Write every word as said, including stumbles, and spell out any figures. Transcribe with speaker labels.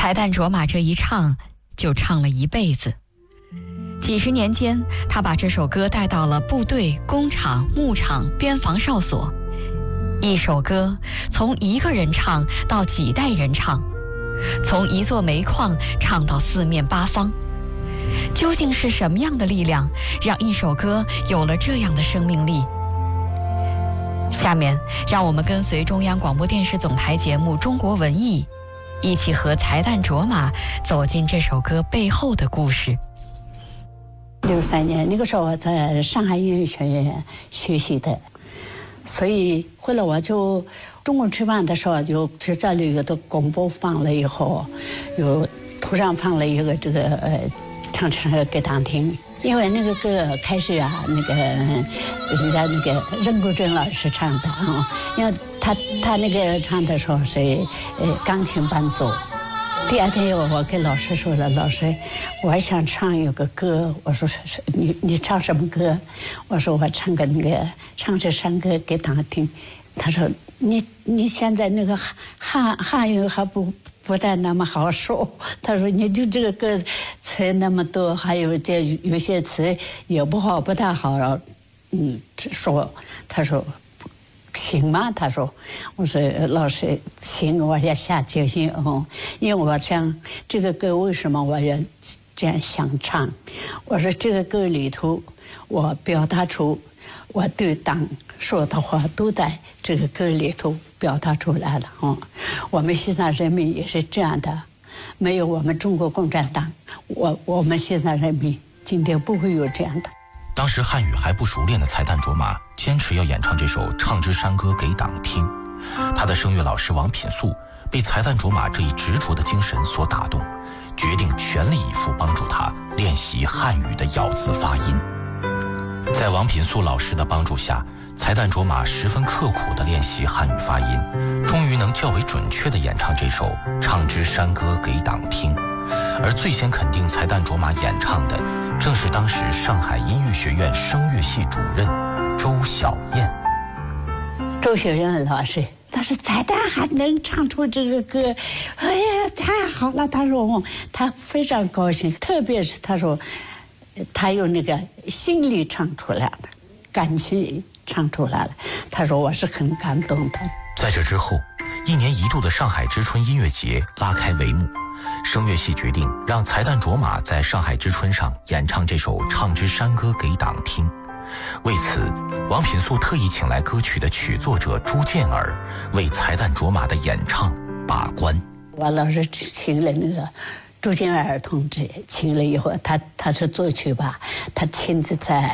Speaker 1: 才旦卓玛这一唱就唱了一辈子。几十年间，他把这首歌带到了部队、工厂、牧场、边防哨所。一首歌从一个人唱到几代人唱，从一座煤矿唱到四面八方。究竟是什么样的力量让一首歌有了这样的生命力？下面让我们跟随中央广播电视总台节目《中国文艺》，一起和才旦卓玛走进这首歌背后的故事。
Speaker 2: 六三年那个时候我在上海音乐学院学习的，所以后来我就中午吃饭的时候，就学校里有的广播放了以后，有突然放了一个这个呃唱唱歌给他听。因为那个歌开始啊，那个人家那个任国珍老师唱的啊，因为他他那个唱的时候是呃钢琴伴奏。第二天我跟老师说了，老师，我想唱一个歌。我说是你你唱什么歌？我说我唱个那个唱这山歌给他听。他说你你现在那个汉汉语还不不但那么好说，他说你就这个歌词那么多，还有这有些词也不好，不太好，嗯说。他说行吗？他说，我说老师行，我要下决心哦，因为我想这个歌为什么我要这样想唱？我说这个歌里头，我表达出我对党说的话都在这个歌里头表达出来了哦。我们西藏人民也是这样的，没有我们中国共产党，我我们西藏人民今天不会有这样的。
Speaker 3: 当时汉语还不熟练的才旦卓玛坚持要演唱这首《唱支山歌》给党听。他的声乐老师王品素被才旦卓玛这一执着的精神所打动，决定全力以赴帮助他练习汉语的咬字发音。在王品素老师的帮助下，才旦卓玛十分刻苦地练习汉语发音，终于能较为准确地演唱这首《唱支山歌》给党听。而最先肯定才旦卓玛演唱的，正是当时上海音乐学院声乐系主任周小燕。
Speaker 2: 周小燕老师，他说才旦还能唱出这个歌，哎呀，太好了！他说我他非常高兴，特别是他说他用那个心里唱出来了，感情唱出来了。他说我是很感动的。
Speaker 3: 在这之后，一年一度的上海之春音乐节拉开帷幕。声乐系决定让才旦卓玛在上海之春上演唱这首《唱支山歌》给党听。为此，王品素特意请来歌曲的曲作者朱建尔为才旦卓玛的演唱把关。
Speaker 2: 我老是请了那个朱建尔同志，请了以后，他他是作曲吧，他亲自在